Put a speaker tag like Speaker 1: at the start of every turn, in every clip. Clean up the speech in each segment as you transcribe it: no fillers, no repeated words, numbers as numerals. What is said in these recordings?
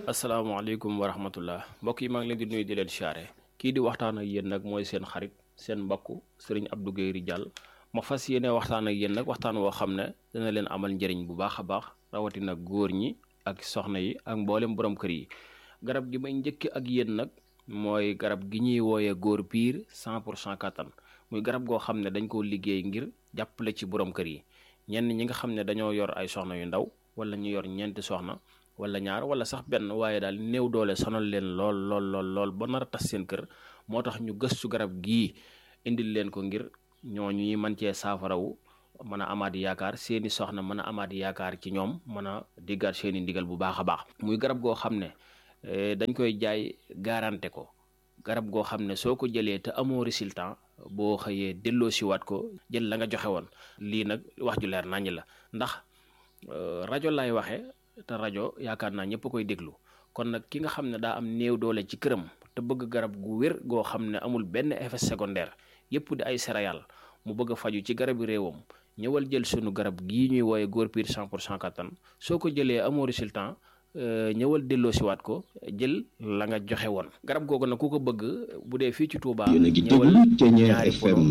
Speaker 1: asalaamaaleykum wa rahmatullah mbokk yi maa ngi leen di nuyu di leen siyaare kii di waxtaan ak yéen nag mooy seen xarit seen mbokk sëriñ Abdou Guèye Ridial ma fas yéene waxtaan ak yéen nag waxtaan woo xam ne dana leen amal njëriñ bu baax a baax rawatina góor ñi ak soxna yi ak mboolem borom kër yi. garab gi may njëkk ak yéen nag mooy garab gi ñuy wooyee góor piir 100% kattan muy garab goo xam ne dañ koo liggéey ngir jàppale ci borom kër yi ñenn ñi nga xam ne dañoo yor ay soxna yu ndaw wala ñu yor ñeenti soxna wala ñaar wala sax benn waaye daal néew doole sonal leen lool ba nar a tas seen kër moo tax ñu gëstu garab gii indil leen ko ngir ñooñu ñuy mën cee saafarawu mën a amaat yaakaar seeni soxna mën a amaat yaakaar ci ñoom mën a diggaat seeni ndigal bu baax a baax. muy garab goo xam ne dañ koy jaay garanté ko garab goo xam ne soo ko jëlee te amoo résultat boo xëyee delloo siwaat ko jël la nga joxe woon. lii nag wax ju leer naññ la ndax rajo lay waxee. te rajo yaakaar naa ñëpp koy déglu kon nag ki nga xam ne daa am néew doole ci këram te bëgg garab gu wér goo xam ne amul benn effet secondaire yëpp di ay céréales mu bëgg a faju ci garabi réewam ñëwal jël sunu garab gii ñuy wooye góor piir 100% kattan soo ko jëlee amoo résultat ñëwal delloo siwaat ko jël la nga joxe woon. garab googu nag ku ko bëgg bu dee fii ci Touba ñëwal ñaari FM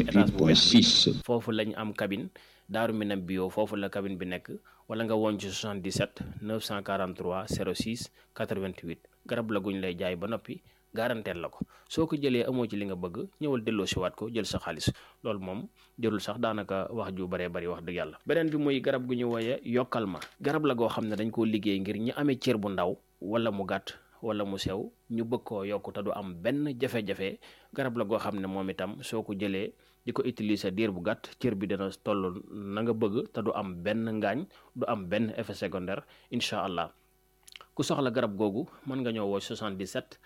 Speaker 1: 88.6 foofu lañ am cabine Daaru Minam bio foofu la cabine bi nekk wala nga woon ci 77 943 06 88 garab la guñ lay jaay ba noppi garanteel la ko soo ko jëlee amoo ci li nga bëgg ñëwal delloo siwaat ko jël sa xaalis loolu moom jërul sax daanaka wax ju baree bari wax dëgg yàlla. beneen bi muy garab gu ñu wooye yokkal ma garab la goo xam ne dañ koo liggéey ngir ñi amee cër bu ndaw wala mu gàtt wala mu sew ñu bëgg koo yokk te du am benn jafe-jafe garab la goo xam ne moom itam soo ko jëlee di ko utiliser diir bu gàtt cër bi dana toll na nga bëgg te du am benn ngaañ du am benn effet secondaire incha allah. ku soxla garab googu mën nga ñëw woo 77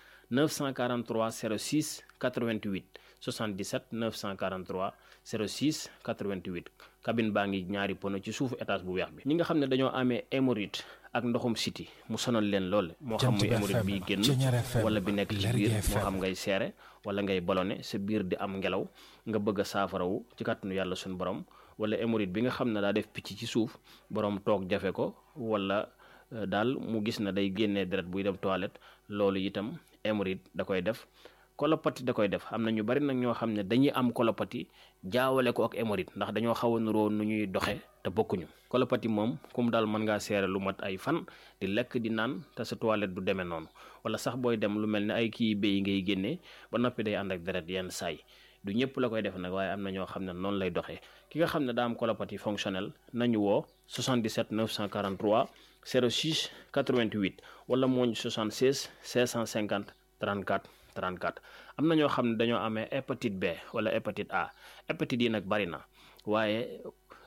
Speaker 1: 943 06 88 77 943 06 88 cabine baa ngi ñaari pono ci suufu étage bu weex bi. ñi nga xam ne dañoo amee hémorroïde ak ndoxum siti mu sonal leen lool moo xam muy hémorroïde bi génn wala bi nekk ci biir moo xam ngay seere wala ngay ballonné sa biir di am ngelaw nga bëgg a saafarawu ci kàttanu yàlla suñu borom wala hémorroïde bi nga xam ne daa def picc ci suuf borom toog jafe ko wala daal mu gis na day génnee deret buy dem toilette loolu itam hémorroïde da koy def. colopathie da koy def am na ñu bari nag ñoo xam ne dañuy am colopathie jaawale ko ak hémorroïde ndax dañoo xaw a nuroo nu ñuy doxe te bokkuñu. colopathie moom comme daal mën ngaa seere lu mat ay fan di lekk di naan te sa toilette du demee noonu wala sax booy dem lu mel ne ay kii béy ngay génnee ba noppi day ànd ak deret yenn saay du ñëpp la koy def nag waaye am na ñoo xam ne noonu lay doxee. ki nga xam ne daa am colopathie fonctionnelle nañu woo 77 943 06 88 wala mooñ 76 650 34 34. am na ñoo xam ne dañoo amee hépatite B wala hépatite A hépatite yi nag bari na waaye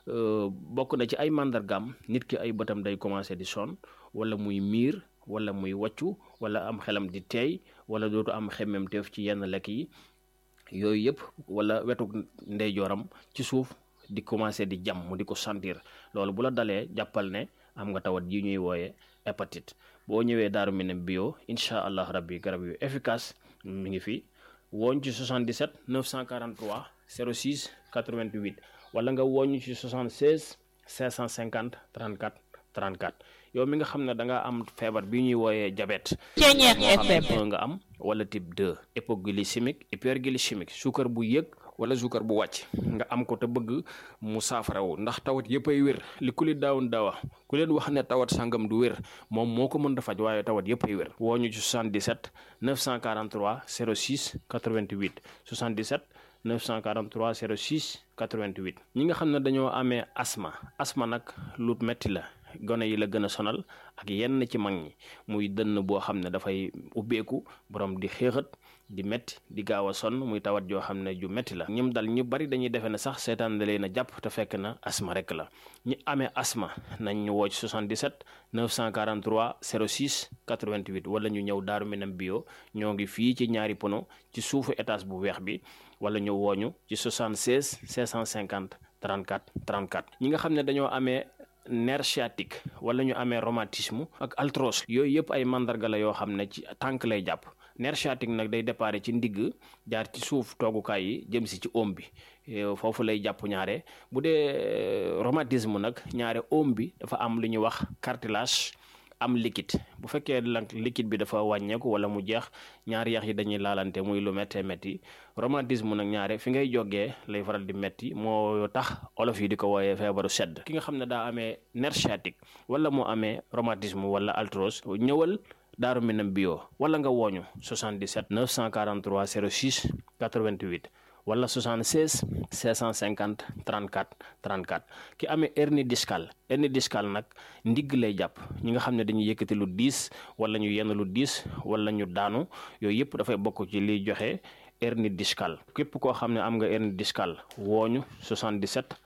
Speaker 1: bokk na ci ay màndargaam nit ki ay bëtam day commencé di sonn wala muy miir wala muy wàccu wala am xelam di teey wala dootu am xemmemteef ci yenn lekk yi yooyu yëpp wala wetu ndeyjooram ci suuf di commencé di jam mu di ko sentir loolu bu la dalee jàppal ne am nga tawat yi ñuy wooye hépatite. boo ñëwee Daaru Minam bio incha allah rabbi garab yu efficace mi ngi fi wooñ ci 77 943 06 88 wala nga wooñ ci 76 550 34 34 yow mi nga xam ne da nga am feebar bi ñuy wooyee diabète nga am wala type 2 hypoglycémique hyperglycémique suukar bu yëg wala suukar bu wàcc nga am ko te bëgg mu saafarawu ndax tawat yëpp ay wér li ku li daawun daawa ku leen wax ne tawat sangam du wér moom moo ko mën a faj waaye tawat yëpp ay wér woo ñu ci 77 943 06 88 77 943 06 88 ñi nga xam ne dañoo amee asma nag lu metti la gone yi la gën a sonal ak yenn ci mag ñi muy dënn boo xam ne dafay ubbeeku borom di xéexat di metti di gaaw a sonn muy tawat joo xam ne ju metti la ñoom dal ñu bari dañuy defe ne sax seetaan da leen a jàpp te fekk na asma rek la ñi amee asma nañ ñu woo ci 77 943 06 88 wala ñu ñëw Daaru Minam bio ñoo ngi fii ci ñaari pono ci suufu étage bu weex bi wala ñu wooñu ci 76 550 34 34 ñi nga xam ne dañoo amee nerf sciatique wala ñu amee rhumatisme ak arthrose yooyu yëpp ay mandarga la yoo xam ne ci tànk lay jàpp nerf sciatique nag day déparé ci ndigg jaar ci suuf toogukaay yi jëm si ci oom bi foofu lay jàpp ñaare bu dee rhumatisme nag ñaare oom bi dafa am lu ñuy wax cartilage am liquide bu fekkee nag liquide bi dafa wàññeeku wala mu jeex ñaari yax yi dañuy laalante muy lu méttee métti rhumatisme nag ñaare fi ngay jógee lay faral di métti moo tax olof yi di ko wooyee feebaru sedd. ki nga xam ne daa amee nerf sciatique wala moo amee rhumatisme wala arthrose ñëwal Daaru Minam bio wala nga wooñu 77 943 06 88 wala 76 650 34 34 ki amee hernie discale nag ndigg lay jàpp ñi nga xam ne dañuy yëkkati lu diis wala ñu yenn lu diis wala ñu daanu yooyu yëpp dafay bokk ci liy joxe hernie discale képp koo xam ne am nga hernie discale wooñu 77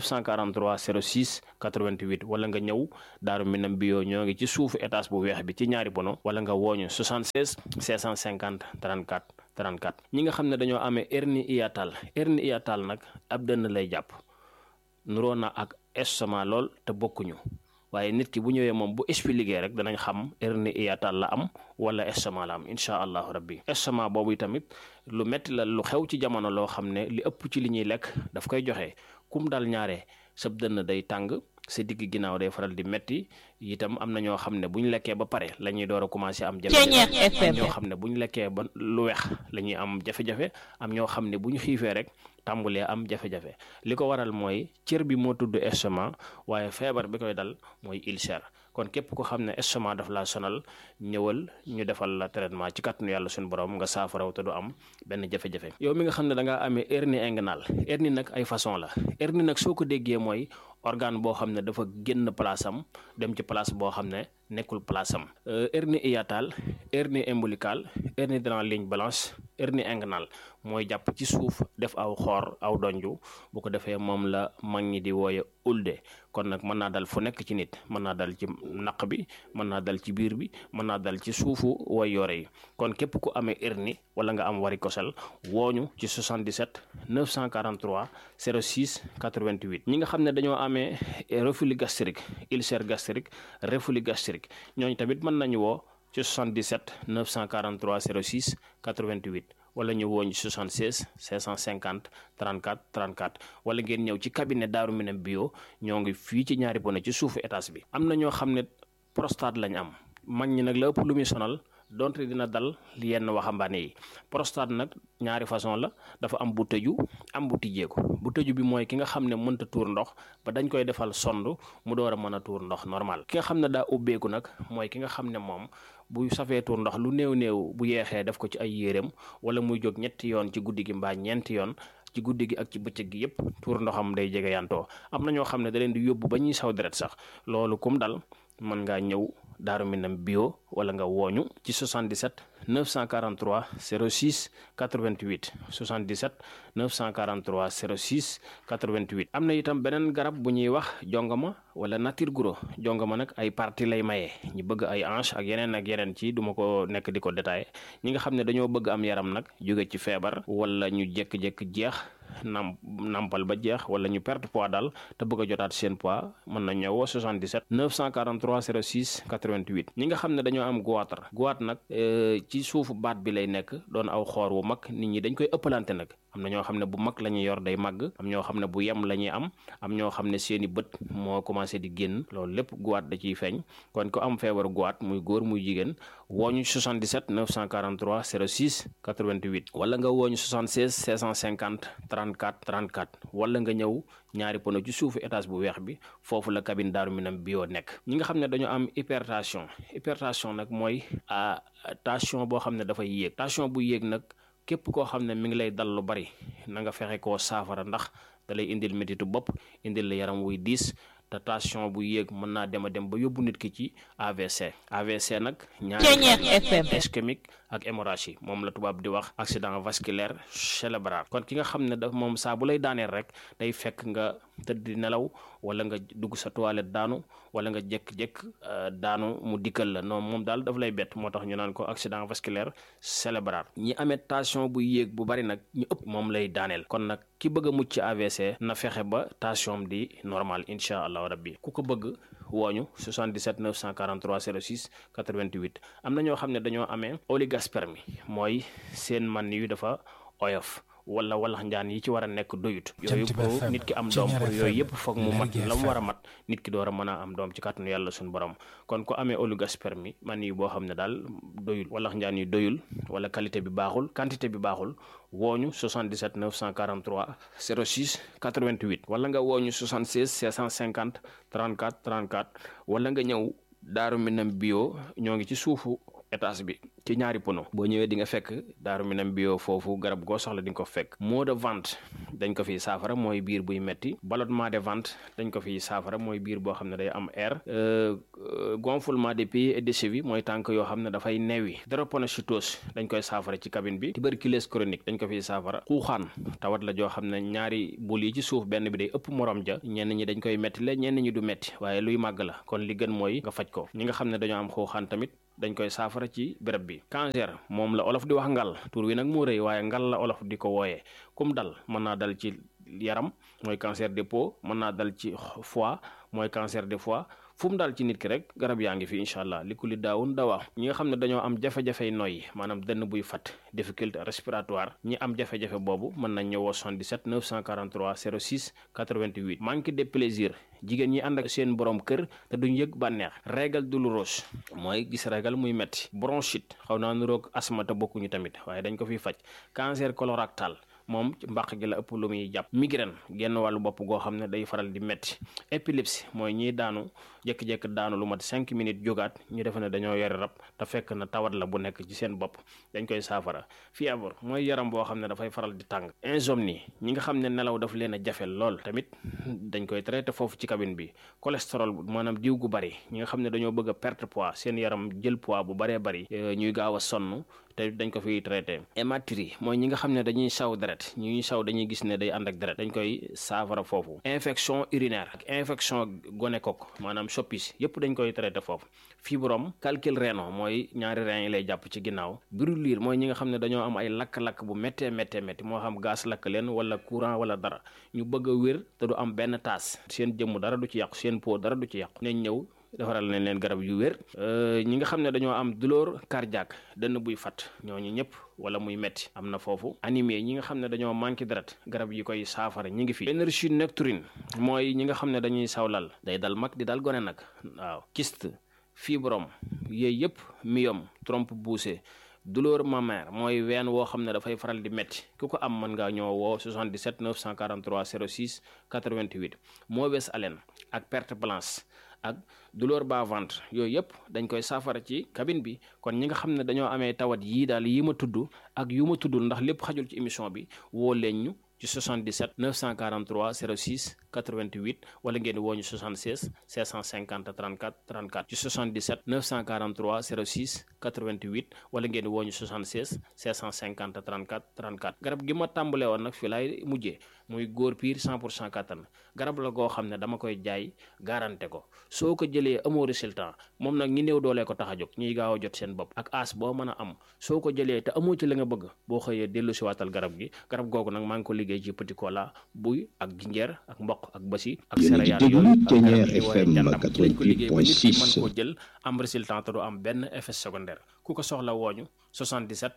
Speaker 1: 943 06 88 wala nga ñëw Daaru Minam bio ñoo ngi ci suufu étage bu weex bi ci ñaari bono wala nga wooñu 76 650 34 34 ñi nga xam ne dañoo amee hernie hiatale nag ab dënn lay jàpp nuroo na ak estomac lool te bokkuñu waaye nit ki bu ñëwee moom bu expliqué rek danañ xam hernie hiatale la am wala estomac la am incha allahu rabbi. estomac boobu tamit lu metti la lu xew ci jamono loo xam ne li ëpp ci li ñuy lekk daf koy joxe kum dal ñaare sab dënn day tàng sa digg ginnaaw day faral di metti itam am na ñoo xam ne bu ñu lekkee ba pare la ñuy door a commencé am jafe-jafe am ñoo xam ne bu ñu lekkee ba lu weex la ñuy am jafe-jafe am ñoo xam ne bu ñu xiifee rek tàmbulee am jafe-jafe li ko waral mooy cër bi moo tudd estomac waaye feebar bi koy dal mooy ulcère kon képp ko xam ne estomac daf laa sonal ñëwal ñu defal la traitement ci kàttanu yàlla suñu borom nga saafaraw te du am benn jafe-jafe. yow mi nga xam ne da ngaa amee hernie inguinale hernie nag ay façon la hernie nag soo ko déggee mooy organe boo xam ne dafa génn place am dem ci place boo xam ne nekkul place am. hernie hiatale hernie ombilicale hernie dans la ligne blanche hernie inguinale mooy jàpp ci suuf def aw xoor aw donju bu ko defee moom la mag ñi di wooye ulde kon nag mën naa dal fu nekk ci nit mën naa dal ci naq bi mën naa dal ci biir bi mën naa dal ci suufu way yore yi kon képp ku amee hernie wala nga am varicocèle wooñu ci 77 943 06 88 ñi nga xam ne dañoo amee reflux gastrique ulcère gastrique reflux gastrique ñooñu tamit mën nañu woo ci 77 943 06 88 wala ñu woo ñu 76 550 34 34 wala ngeen ñëw ci cabinet Daaru Minam bio ñoo ngi fii ci ñaari bone ci suufu étage bi. am na ñoo xam ne prostate lañ am mag ñi nag la ëpp lu muy sonal donte dina dal yenn waxambaane yi prostate nag ñaari façon la dafa am bu tëju am bu tijjeeku bu tëju bi mooy ki nga xam ne mënta tuur ndox ba dañ koy defal sond mu door a mën a tuur ndox normal ki nga xam ne daa ubbeeku nag mooy ki nga xam ne moom bu safee tuur ndox lu néew bu yeexee def ko ci ay yéreem wala muy jóg ñetti yoon ci guddi gi mbaa ñeenti yoon ci guddi gi ak ci bëccëg gi yépp tuur ndoxam day jege yantoo am na ñoo xam ne da leen di yóbbu ba ñuy saw deret sax loolu kum dal mën ngaa ñëw Daaru Minam bio wala nga wooñu ci 77 943 06 88 77 943 06 88 am na itam beneen garab bu ñuy wax jongama wala nature guro jongama nag ay partie lay maye ñi bëgg ay hanche ak yeneen ci duma ko nekk di ko détaillé ñi nga xam ne dañoo bëgg am yaram nag jóge ci feebar wala ñu jékki-jékki jeex nampal ba jeex wala ñu perte poids daal te bëgg a jotaat seen poids mën na ñëwoo 77 943 06 88 ñi nga xam ne dañoo am goitre nag ci suufu baat bi lay nekk doon aw xoor wu mag nit ñi dañ koy ëppalante nag am na ñoo xam ne bu mag la ñuy yor day màgg am ñoo xam ne bu yem la ñuy am ñoo xam ne seeni bët moo commencé di génn loolu lépp goitre da ciy feeñ kon ko am feebaru goitre muy góor muy jigéen wooñu 77 943 06 88 wala nga wooñu 76 650 34 34 wala nga ñëw ñaari pono ci suufu étage bu weex bi foofu la cabine Daaru Minam bio nekk ñi nga xam ne dañoo am hypertension nag mooy tension boo xam ne dafay yéeg tension bu yéeg nag képp koo xam ne mi ngi lay dal lu bari na nga fexe koo saafara ndax da lay indil métitu bopp indil la yaram wuy diis te tension bu yéeg mën naa dem ba yóbbu nit ki ci AVC nag ñaari ischémique ak hémorragie moom la tubaab di wax accident vasculaire cérébral kon ki nga xam ne daf moom saa bu lay daaneel rek day fekk nga tëdd di nelaw wala nga dugg sa toilette daanu wala nga jékk-jékk daanu mu dikkal la non moom daal daf lay bett moo tax ñu naan ko accident vasculaire cérébral ñi amee tension bu yéeg bu bari nag ñu ëpp moom lay daaneel kon nag ki bëgg a mucc ci AVC na fexe ba tension di normal incha allah rabbi ku ko bëgg wooñu 77 943 06 88 am na ñoo xam ne dañoo amee oligospermie mooy seen man yu dafa oyof wala walax njaan yi ci war a nekk doyut yooyu pour nit ki am doom pour yooyu yëpp foog mu mat la mu war a mat nit ki door a mën a am doom ci kàttanu yàlla suñu borom kon ku amee oligospermie man yi boo xam ne daal doyul walax njaan yi doyul wala qualité bi baaxul quantité bi baaxul wooñu 77 943 06 88 wala nga wooñu 76 650 34 34 wala nga ñëw Daaru Minam bio ñoo ngi ci suufu étage bi ci ñaari pono boo ñëwee di nga fekk Daaru Minam bio foofu garab goo soxla di nga ko fekk maux de ventre dañ ko fiy saafara mooy biir buy metti ballonnement de ventre dañ ko fiy saafara mooy biir boo xam ne day am air gonflement des pieds et des chevilles mooy tànk yoo xam ne dafay neewi drépanocytose dañ koy saafara ci cabine bi tuberculose chronique dañ ko fiy saafara xuuxaan tawat la joo xam ne ñaari bul yi ci suuf benn bi day ëpp morom ja ñenn ñi dañ koy metti la ñenn ñi du metti waaye luy màgg la kon li gën mooy nga faj ko ñi nga xam ne dañoo am xuuxaan tamit dañ koy saafara ci béréb bi cancer moom la olof di wax ngal tur wi nag moo rëy waaye ngal la olof di ko wooyee kum dal mën naa dal ci yaram mooy cancer des peaux mën naa dal ci foie mooy cancer des foie fu mu daal ci nit ki rek garab yaa ngi fi incha allah li ku li daawun dawaa ñi nga xam ne dañoo am jafe-jafey noyyi maanaam dënn buy fat difficulté respiratoire ñi am jafe-jafe boobu mën nañ ñëwoo 77 943 06 88 manque de plaisir jigéen ñi ànd ak seen borom kër te duñ yëg bànneex règle douloureuse mooy gis règle muy metti bronchite xaw naa nuroog asthme te bokkuñu tamit waaye dañ ko fiy faj cancer colorectal moom ci mbàq gi la ëpp lu muy jàpp migraine genn wàllu bopp goo xam ne day faral di metti épilepsie mooy ñiy daanu jékki-jékki daanu lu mat 5 minutes jógaat ñu defe ne dañoo yore rab te fekk na tawat la bu nekk ci seen bopp dañ koy saafara fièvre mooy yaram boo xam ne dafay faral di tàng insomnie ñi nga xam ne nelaw daf leen a jafe lool tamit dañ koy traité foofu ci cabine bi cholestérol maanaam diw gu bari ñi nga xam ne dañoo bëgg a perte poids seen yaram jël poids bu baree bari ñuy gaaw a sonn te dañ ko fiy traité hématurie mooy ñi nga xam ne dañuy saw deret ñuy saw dañuy gis ne day ànd ak deret dañ koy saafara foofu infection urinaire ak infection gonocoque maanaam soppis yëpp dañ koy traité foofu fibrome calcul rénal mooy ñaari rein yi lay jàpp ci ginnaaw brûlure mooy ñi nga xam ne dañoo am ay lakk-lakk bu méttee moo xam gaz lakk leen wala courant wala dara ñu bëgg a wér te du am benn taas seen jëmm dara du ci yàqu seen peau dara du ci yàqu nañ ñëw defaral nañ leen garab yu wér ñi nga xam ne dañoo am douleur cardiaque dënn buy fat ñooñu ñëpp wala muy metti am na foofu anémie ñi nga xam ne dañoo manqué deret garab yi koy saafara ñi ngi fi énergie nocturne mooy ñi nga xam ne dañuy sawlal day dal mag di dal gone nag waaw kyste fibrome yooyu yëpp myome trompe poussée douleur mammaire mooy ween woo xam ne dafay faral di metti ku ko am mën ngaa ñoo woo 77 943 06 88 mauvaise haleine ak perte blanche ak douleur bas-ventre yooyu yëpp dañ koy saafara ci cabine bi kon ñi nga xam ne dañoo amee tawat yii daal yi ma tudd ak yu ma tuddul ndax lépp xajul ci émission bi woo leen ñu ci 77 943 06 88 wala ngeen woo ñu 76 650 34 34 ci 77 943 06 88 wala ngeen woo ñu 76 650 34 34 garab gi ma tàmbalee woon nag fi laay mujjee muy góor piir 100% kattan garab la goo xam ne dama koy jaay garanté ko soo ko jëlee amoo résultat moom nag ñi néew doolee ko tax a jóg ñuy gaaw a jot seen bopp ak as boo mën a am soo ko jëlee te amoo ci la nga bëgg boo xëyee dellu si waatal garab gi garab googu nag maa ngi ko liggéey ci petit cola buy ak jinjeer ak mboq ak basi ak céréales yooyu ak garab yi wooye jàndam lañ ko liggéey ba nit ki mën koo jël am résultat te du am benn effet secondaire ku ko soxla wooñu 77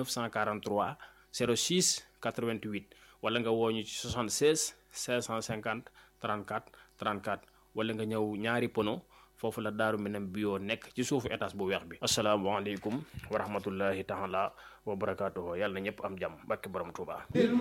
Speaker 1: 943 06 88 wala nga wooñu ci 76 550 34 34 wala nga ñëw ñaari pono foofu la Daaru Minam bio nekk ci suufu étage bu weex bi asalaamaaleykum wa rahmatullahi taala wa barakaatuhu yàlla na ñëpp am jàmm barke borom Tuuba